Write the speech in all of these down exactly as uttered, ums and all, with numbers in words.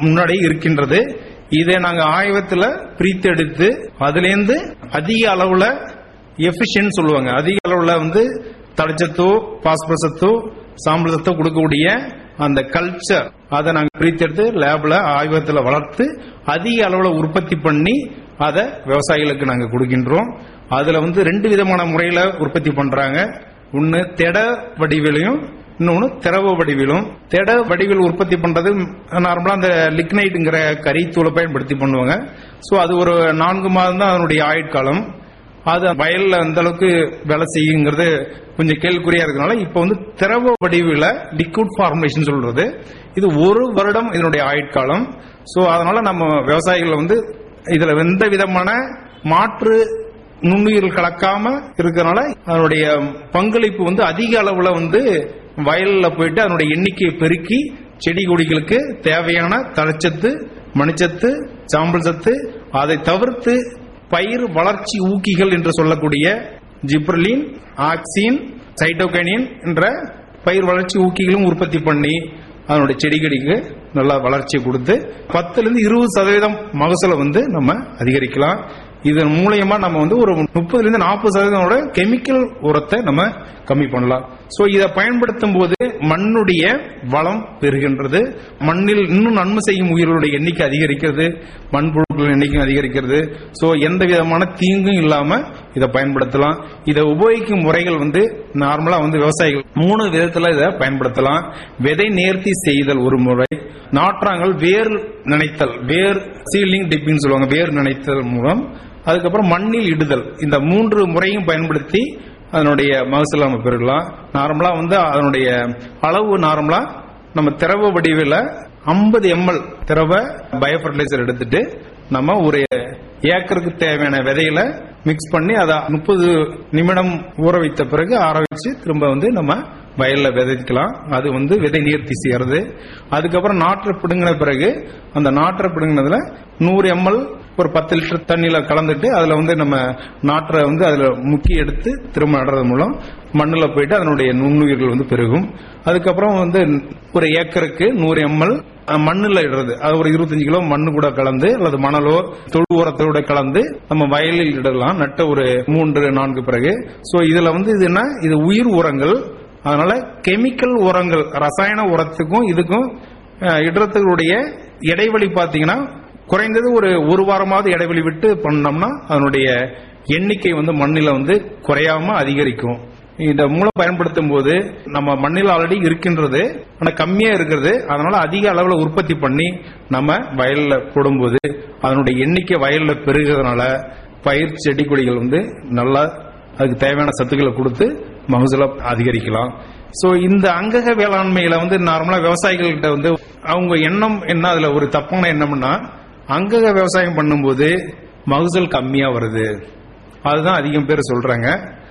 முன்னாடி இருக்கின்றது. இதை நாங்க ஆய்வத்துல பிரித்தெடுத்து அதிலேருந்து அதிக அளவுல எஃபிஷியன்ட் சொல்லுவாங்க, அதிக அளவுல வந்து தழைச்சத்தோ பாஸ்பரஸ் சத்தோ சாம்பல் சத்தோ கொடுக்கக்கூடிய அந்த கல்ச்சர் அதை நாங்க பிரித்தெடுத்து லேப்ல ஆய்வகத்துல வளர்த்து அதிக அளவுல உற்பத்தி பண்ணி அதை விவசாயிகளுக்கு நாங்க கொடுக்கின்றோம். அதுல வந்து ரெண்டு விதமான முறையில உற்பத்தி பண்றாங்க. ஒன்னு திட வடிவிலையும், இன்னொன்னு திரவ வடிவிலும். திட வடிவில் உற்பத்தி பண்றது நார்மலா அந்த லிக்னைட்ங்கிற கரித்தூளை பயன்படுத்தி பண்ணுவாங்க. சோ அது ஒரு நான்கு மாதம் தான் அதனுடைய ஆயுட்காலம். அது வயல்ல அந்த அளவுக்கு வேலை செய்யுங்கிறது கொஞ்சம் கேள்விக்குறியா இருக்கனால இப்ப வந்து திரவ வடிவில் லிக்விட் ஃபார்முலேஷன் சொல்றது, இது ஒரு வருடம் இதனுடைய ஆயுட்காலம். சோ அதனால நம்ம விவசாயிகள் வந்து இதுல எந்த விதமான மாற்று நுண்ணுயிர்கள் கலக்காம இருக்கிறதுனால அதனுடைய பங்களிப்பு வந்து அதிக அளவுல வந்து வயல்ல போயிட்டு அதனுடைய எண்ணிக்கையை பெருக்கி செடி கொடிகளுக்கு தேவையான தழைச்சத்து, மணிச்சத்து, சாம்பல் சத்து, அதை தவிர்த்து பயிர் வளர்ச்சி ஊக்கிகள் என்று சொல்லக்கூடிய ஜிப்ரலின், ஆக்சின், சைட்டோகைனின் என்ற பயிர் வளர்ச்சி ஊக்கிகளும் உற்பத்தி பண்ணி அதனுடைய செடிகளுக்கு நல்ல வளர்ச்சியை கொடுத்து பத்துல இருந்து இருபது சதவீதம் மகசூலை வந்து நம்ம அதிகரிக்கலாம். இதன் மூலயமா நம்ம வந்து ஒரு முப்பதுல இருந்து நாற்பது சதவீதம் கெமிக்கல் உரத்தை நம்ம கம்மி பண்ணலாம். சோ இதை பயன்படுத்தும் போது மண்ணுடைய வளம் பெறுகின்றது, மண்ணில் இன்னும் நன்மை செய்யும் உயிர்களுடைய எண்ணிக்கை அதிகரிக்கிறது, மண்புழுக்கள் எண்ணிக்கை அதிகரிக்கிறது. சோ எந்த விதமான தீங்கும் இல்லாம இதை பயன்படுத்தலாம். இதை உபயோகிக்கும் முறைகள் வந்து நார்மலா வந்து விவசாயிகள் மூணு விதத்துல இதை பயன்படுத்தலாம். விதை நேர்த்தி செய்தல் ஒரு முறை, நாற்றாங்கல் வேர் நினைத்தல், வேர் சீலிங் டிப்பிங் சொல்லுவாங்க, வேர் நினைத்தல் மூலம், அதுக்கப்புறம் மண்ணில் இடுதல். இந்த மூன்று முறையும் பயன்படுத்தி அதனுடைய மகசூல் நம்ம பெறலாம். நார்மலா வந்து அதனுடைய அளவு நார்மலா நம்ம திரவ வடிவில் ஐம்பது எம்எல் திரவ பயோ ஃபர்டிலைசர் எடுத்துட்டு நம்ம ஒரு ஏக்கருக்கு தேவையான விதையில மிக்ஸ் பண்ணி அதை முப்பது நிமிடம் ஊற வைத்த பிறகு ஆற வச்சு திரும்ப வந்து நம்ம வயல்ல விதைக்கலாம். அது வந்து விதை நீர்த்தி செய்யறது. அதுக்கப்புறம் நாற்றை பிடுங்கின பிறகு அந்த நாற்றை பிடுங்கினதுல நூறு எம்எல் ஒரு பத்து லிட்டர் தண்ணியில கலந்துட்டு அதுல வந்து நம்ம நாற்றை வந்து அதுல முக்கி எடுத்து திரும்ப நடுறது மூலம் மண்ணுல போயிட்டு அதனுடைய நுண்ணுயிர்கள் வந்து பெருகும். அதுக்கப்புறம் வந்து ஒரு ஏக்கருக்கு நூறு எம்எல் மண்ணுல இடுறது, அது ஒரு இருபத்தஞ்சு கிலோ மண்ணு கூட கலந்து அல்லது மணலோ தொழு உரத்தோட கலந்து நம்ம வயலில் இடலாம் நட்ட ஒரு மூன்று நான்கு பிறகு. சோ இதுல வந்து இது என்ன, இது உயிர் உரங்கள். அதனால கெமிக்கல் உரங்கள் ரசாயன உரத்துக்கும் இதுக்கும் இடத்துடைய இடைவெளி பாத்தீங்கன்னா குறைந்தது ஒரு ஒரு வாரமாவது இடைவெளி விட்டு பண்ணோம்னா அதனுடைய எண்ணிக்கை வந்து மண்ணில வந்து குறையாம அதிகரிக்கும். இந்த மூலம் பயன்படுத்தும் போது நம்ம மண்ணில் ஆல்ரெடி இருக்கின்றது ஆனா கம்மியா இருக்கிறது, அதனால அதிக அளவுல உற்பத்தி பண்ணி நம்ம வயல்ல போடும்போது அதனுடைய எண்ணிக்கை வயல்ல பெருகிறதுனால பயிர் செடி கொடிகள் வந்து நல்லா அதுக்கு தேவையான சத்துக்களை கொடுத்து மகசூலை அதிகரிக்கலாம். சோ இந்த அங்கக வேளாண்மையில வந்து நார்மலா விவசாயிகள்கிட்ட வந்து அவங்க எண்ணம் என்ன, அதுல ஒரு தப்பான எண்ணம்னா அங்கக விவசாயம் பண்ணும்போது மகசூல் கம்மியா வருது, அதுதான் அதிகம் பேர் சொல்றாங்க.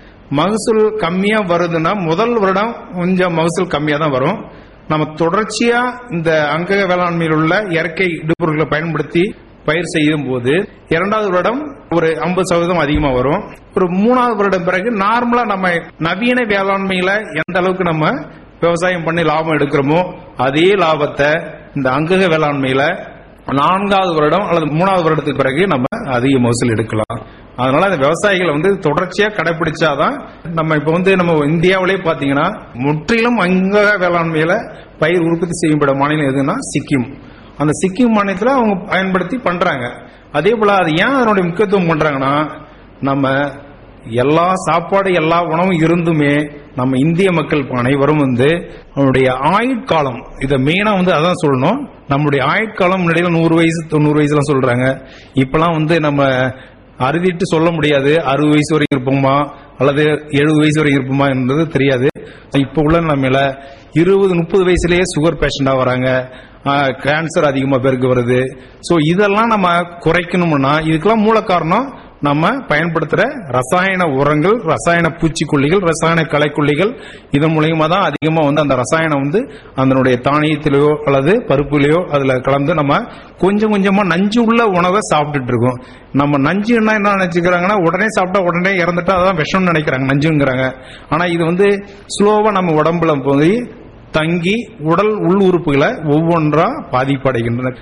மகசூல் கம்மியா வருதுன்னா முதல் வருடம் கொஞ்சம் மகசூல் கம்மியா தான் வரும். நம்ம தொடர்ச்சியா இந்த அங்கக வேளாண்மையில் உள்ள இயற்கை இடுபொருட்களை பயன்படுத்தி பயிர் செய்யும் போது இரண்டாவது வருடம் ஒரு ஐம்பது சதவீதம் அதிகமா வரும். ஒரு மூணாவது வருடம் பிறகு நார்மலா நம்ம நவீன வேளாண்மையில எந்த அளவுக்கு நம்ம விவசாயம் பண்ணி லாபம் எடுக்கிறோமோ அதே லாபத்தை இந்த அங்கக வேளாண்மையில நான்காவது வருடம் அல்லது மூணாவது வருடத்துக்கு பிறகு நம்ம அதிக மகசூல் எடுக்கலாம். அதனால அந்த விவசாயிகளை வந்து தொடர்ச்சியா கடைபிடிச்சாதான் நம்ம இப்ப வந்து நம்ம இந்தியாவிலே பாத்தீங்கன்னா முற்றிலும் அங்கக வேளாண்மையில பயிர் உற்பத்தி செய்யப்பட மாநிலம் எதுன்னா சிக்கிம். அந்த சிக்கிம் மாநிலத்தில் அவங்க பயன்படுத்தி பண்றாங்க. அதே போல அது ஏன் அதனுடைய முக்கியத்துவம் பண்றாங்கன்னா நம்ம எல்லா சாப்பாடு எல்லா உணவும் இருந்துமே நம்ம இந்திய மக்கள் அனைவரும் வந்து அவனுடைய ஆயுட்காலம், இதை மெயினா வந்து அதான் சொல்லணும், நம்மளுடைய ஆயுட்காலம் முன்னாடியில நூறு வயசு தொண்ணூறு வயசுலாம் சொல்றாங்க. இப்பெல்லாம் வந்து நம்ம அறுதிட்டு சொல்ல முடியாது அறுபது வயசு வரைக்கும் இருப்போமா அல்லது எழுபது வயசு வரைக்கும் இருப்போமா என்பது தெரியாது. இப்ப உள்ள நம்ம இருபது முப்பது வயசுலயே சுகர் பேஷண்டா வராங்க, கேன்சர் அதிகமா பேருக்கு வருது. சோ இதெல்லாம் நம்ம குறைக்கணும்னா இதுக்கெல்லாம் மூல காரணம் நம்ம பயன்படுத்துற ரசாயன உரங்கள், ரசாயன பூச்சிக்கொல்லிகள், ரசாயன களைக்கொல்லிகள். இதன் மூலயமா தான் அதிகமா வந்து அந்த ரசாயனம் வந்து அதனுடைய தானியத்திலேயோ அல்லது பருப்புலையோ அதுல கலந்து நம்ம கொஞ்சம் கொஞ்சமா நஞ்சு உள்ள உணவை சாப்பிட்டுட்டு இருக்கோம். நம்ம நஞ்சு என்ன என்ன நினைச்சுக்கிறாங்கன்னா உடனே சாப்பிட்டா உடனே இறந்துட்டா அதான் விஷம் நினைக்கிறாங்க, நஞ்சுங்கிறாங்க. ஆனா இது வந்து ஸ்லோவா நம்ம உடம்புல போய் தங்கி உடல் உள் உறுப்புகளை ஒவ்வொன்றா பாதிப்படைகின்றன.